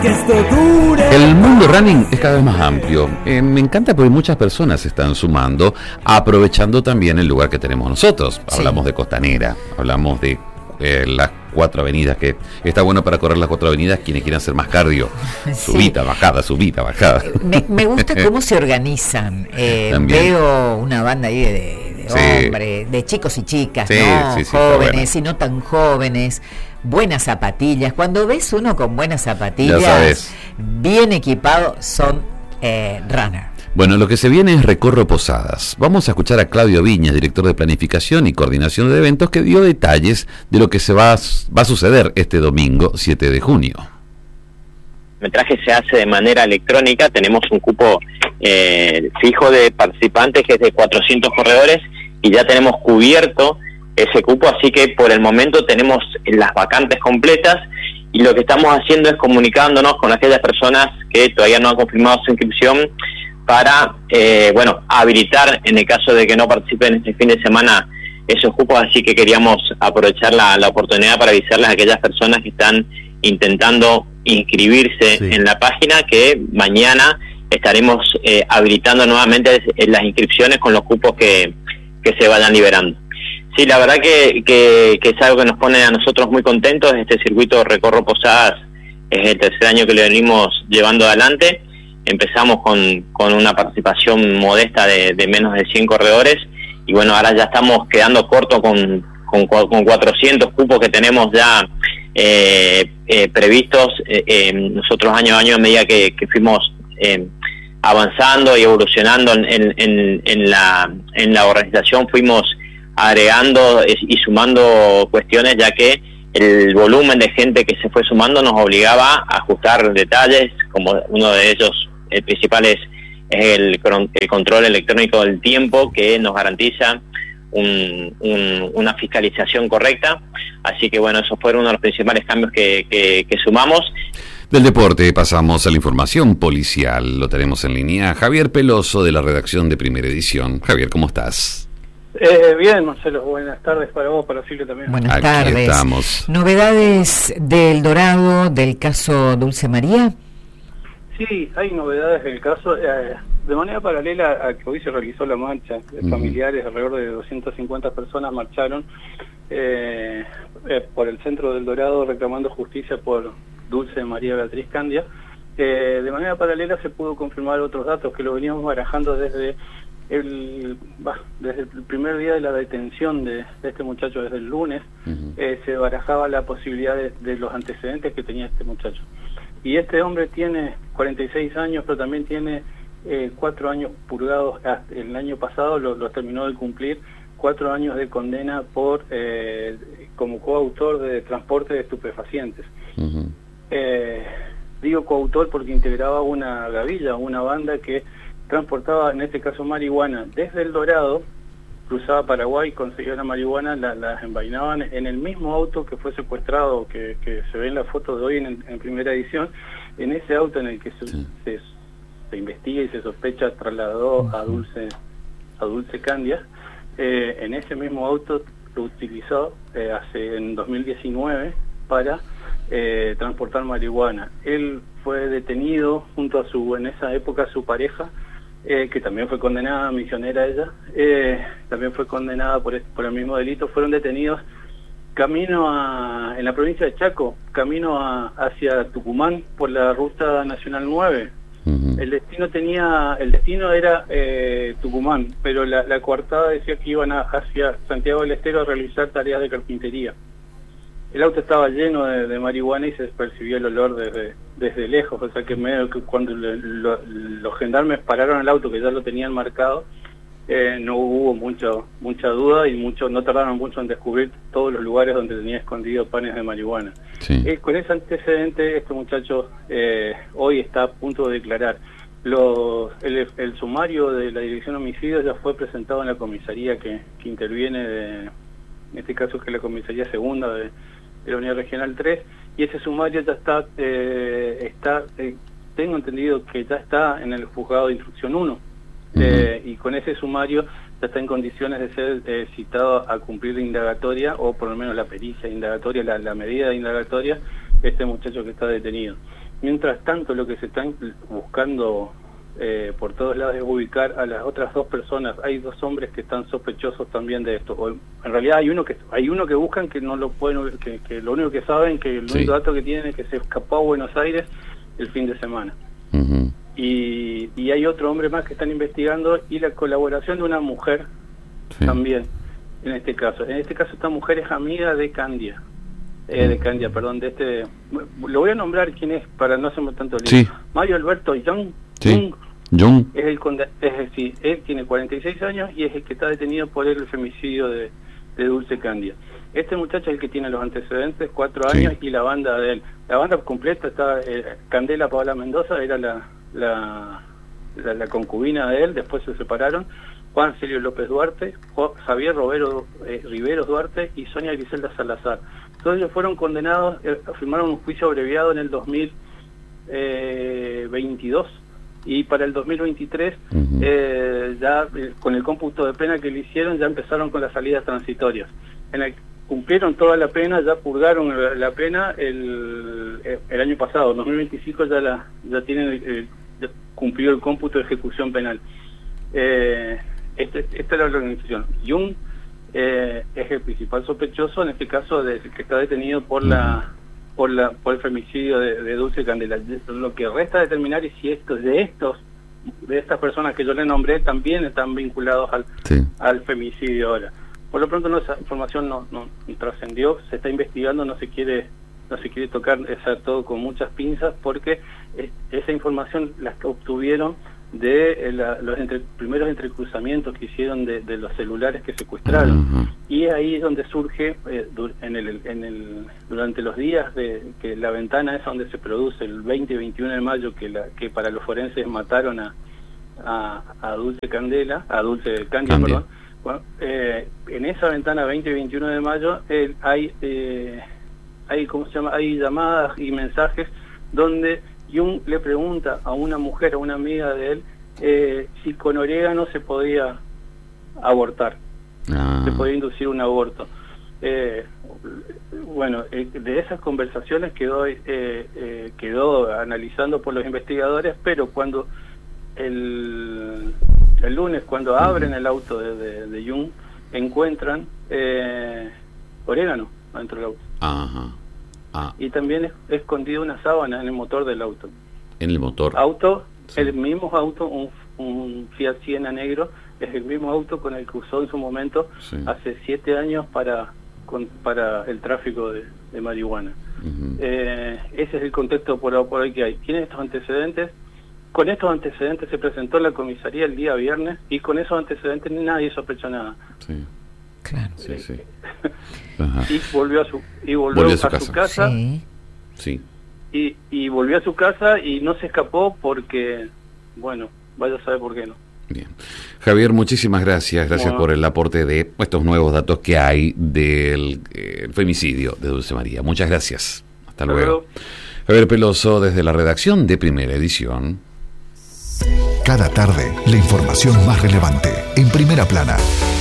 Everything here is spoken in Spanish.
El mundo running es cada vez más amplio. Me encanta porque muchas personas se están sumando, aprovechando también el lugar que tenemos nosotros. Sí. Hablamos de Costanera, hablamos de las 4 avenidas, que está bueno para correr las 4 avenidas quienes quieran hacer más cardio. Sí. Subida, bajada. Me gusta cómo se organizan. Veo una banda ahí de Sí. hombres, de chicos y chicas, Sí, ¿no? sí, Jóvenes y no tan jóvenes. Buenas zapatillas. Cuando ves uno con buenas zapatillas, Ya sabes. bien equipado, son runner. Bueno, lo que se viene es Recorro Posadas. Vamos a escuchar a Claudio Viñas, director de Planificación y Coordinación de Eventos, que dio detalles de lo que va a suceder este domingo 7 de junio. El metraje se hace de manera electrónica, tenemos un cupo fijo de participantes que es de 400 corredores y ya tenemos cubierto ese cupo, así que por el momento tenemos las vacantes completas y lo que estamos haciendo es comunicándonos con aquellas personas que todavía no han confirmado su inscripción para, habilitar en el caso de que no participen este fin de semana esos cupos, así que queríamos aprovechar la oportunidad para avisarles a aquellas personas que están intentando inscribirse en la página que mañana estaremos habilitando nuevamente las inscripciones con los cupos que se vayan liberando. Sí, la verdad que es algo que nos pone a nosotros muy contentos. Este circuito Recorro Posadas es el tercer año que lo venimos llevando adelante. Empezamos con una participación modesta de menos de 100 corredores y bueno, ahora ya estamos quedando corto con 400 cupos que tenemos ya previstos. Nosotros año a año, a medida que fuimos avanzando y evolucionando en la organización, fuimos agregando y sumando cuestiones, ya que el volumen de gente que se fue sumando nos obligaba a ajustar detalles, como uno de ellos, el principal es el control electrónico del tiempo, que nos garantiza una fiscalización correcta. Así que bueno, esos fueron uno de los principales cambios que sumamos. Del deporte pasamos a la información policial. Lo tenemos en línea Javier Peloso, de la redacción de Primera Edición. Javier, ¿cómo estás? Bien, Marcelo, buenas tardes para vos, para Silvio también. Buenas Aquí tardes. estamos. ¿Novedades del Dorado, del caso Dulce María? Sí, hay novedades del caso. De manera paralela a que hoy se realizó la marcha, familiares, alrededor de 250 personas marcharon por el centro del Dorado reclamando justicia por Dulce María Beatriz Candia. De manera paralela se pudo confirmar otros datos que lo veníamos barajando desde el primer día de la detención de este muchacho, desde el lunes. Se barajaba la posibilidad de los antecedentes que tenía este muchacho. Y este hombre tiene 46 años, pero también tiene 4 años purgados. El año pasado lo terminó de cumplir, 4 años de condena por como coautor de transporte de estupefacientes. Digo coautor porque integraba una gavilla, una banda que transportaba, en este caso, marihuana desde El Dorado, cruzaba Paraguay, conseguía la marihuana, las envainaban en el mismo auto que fue secuestrado, que se ve en la foto de hoy en Primera Edición. En ese auto en el que se investiga y se sospecha trasladó a Dulce Candia, en ese mismo auto lo utilizó en 2019 para transportar marihuana. Él fue detenido junto a en esa época su pareja, que también fue condenada, misionera ella, también fue condenada por el mismo delito. Fueron detenidos en la provincia de Chaco, camino hacia Tucumán por la ruta nacional 9. El destino era Tucumán, pero la coartada decía que iban hacia Santiago del Estero a realizar tareas de carpintería. El auto estaba lleno de marihuana y se percibió el olor desde lejos, o sea que medio que cuando los gendarmes pararon el auto, que ya lo tenían marcado, no hubo mucha duda y no tardaron mucho en descubrir todos los lugares donde tenía escondido panes de marihuana. Sí. Con ese antecedente, este muchacho hoy está a punto de declarar. El sumario de la Dirección de Homicidios ya fue presentado en la comisaría que interviene, en este caso que es la comisaría segunda de la Unidad Regional 3, y ese sumario ya está, tengo entendido que ya está en el juzgado de instrucción 1, y con ese sumario ya está en condiciones de ser citado a cumplir la indagatoria, o por lo menos la pericia indagatoria, la medida de indagatoria, este muchacho que está detenido. Mientras tanto, lo que se están buscando por todos lados es ubicar a las otras 2 personas. Hay 2 hombres que están sospechosos también de esto. En realidad hay uno que buscan, que no lo pueden, que lo único que saben, que el único dato que tienen es que se escapó a Buenos Aires el fin de semana. Uh-huh. Y hay otro hombre más que están investigando, y la colaboración de una mujer también en este caso. En este caso esta mujer es amiga de Candia. Lo voy a nombrar quién es para no hacerme tanto lío. Sí. Mario Alberto Young. Young. Él tiene 46 años y es el que está detenido por el femicidio de Dulce Candia. Este muchacho es el que tiene los antecedentes, 4 años, y la banda de él. La banda completa está Candela Paola Mendoza, era la concubina de él, después se separaron. Juan Celio López Duarte, Javier Riveros Duarte y Sonia Griselda Salazar. Todos ellos fueron condenados, firmaron un juicio abreviado en el 2022, y para el 2023 ya con el cómputo de pena que le hicieron ya empezaron con las salidas transitorias. Cumplieron toda la pena, ya purgaron la pena el año pasado. En 2025 ya tienen ya cumplió el cómputo de ejecución penal. Esta es la organización. Jung es el principal sospechoso en este caso, que está detenido por el femicidio de Dulce Candela. Lo que resta determinar es si de estas personas que yo le nombré también están vinculados al femicidio ahora. Por lo pronto esa información no trascendió, se está investigando, no se quiere tocar, todo con muchas pinzas, porque esa información la obtuvieron de los primeros entrecruzamientos que hicieron de los celulares que secuestraron. Y ahí es donde surge durante los días que la ventana es donde se produce el 20 y 21 de mayo, que para los forenses mataron a Dulce Candia, perdón. Bueno, en esa ventana 20 y 21 de mayo hay llamadas y mensajes donde Jung le pregunta a una mujer, a una amiga de él, si con orégano se podía abortar, se podía inducir un aborto. De esas conversaciones quedó analizando por los investigadores, pero cuando el lunes, cuando abren el auto de Jung, encuentran orégano dentro del auto. Y también escondido una sábana en el motor del auto. ¿En el motor? El mismo auto, un Fiat Siena negro, es el mismo auto con el que usó en su momento hace 7 años para el tráfico de marihuana. Ese es el contexto por hoy que hay. Tiene estos antecedentes. Con estos antecedentes se presentó en la comisaría el día viernes, y con esos antecedentes nadie sospechó nada. Sí. Claro. Y volvió a su casa. Sí. Y volvió a su casa y no se escapó porque, vaya a saber por qué no. Bien. Javier, muchísimas gracias. Gracias por el aporte de estos nuevos datos que hay del femicidio de Dulce María. Muchas gracias. Hasta luego. Javier Peloso, desde la redacción de Primera Edición. Cada tarde, la información más relevante en Primera Plana.